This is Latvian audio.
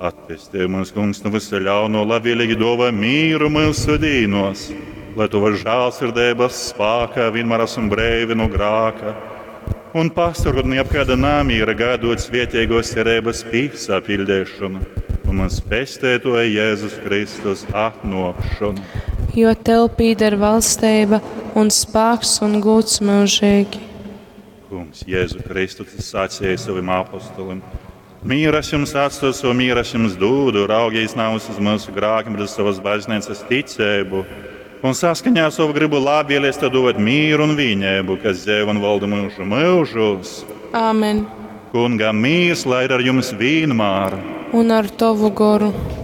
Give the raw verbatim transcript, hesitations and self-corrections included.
Atpestī mums, kungs, no visa ļauno, labvēlīgi dāvā mīru mūsu dīnos, lai tu var žēlsirdības spēkā vienmēr esam brīvi no grāka. Un pasargāt no jebkāda namīra, gaidot svētīgos cerības piesapildīšanu un mums pestētoja Jēzus Kristus atnākšanu. Jo tev pieder valstība un spēks un gods mūžīgi. Kungs, Jēzu Kristu, tas sacīja saviem apostolim: mīra es jums atstāju, savu mīru es jums dodu, raugies nav uz mūsu grēkiem, bet uz savas baznīcas ticību. Un saskaņā ar savu gribu labvēlēs te dot mīru un vienību, kas dzīvo un valda mūžu mūžos. Āmen. Kungam mīrs, lai ir ar jums vienmēr. Un ar tavu garu.